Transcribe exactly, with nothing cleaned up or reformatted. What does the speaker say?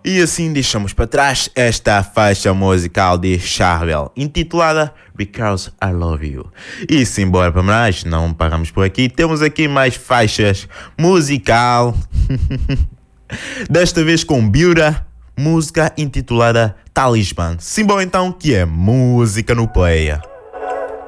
E assim deixamos para trás esta faixa musical de Charbel, intitulada Because I Love You. E simbora para mais, não paramos por aqui, temos aqui mais faixas musical, desta vez com Biura, música intitulada Talismã. Simbora então, que é música no Playa.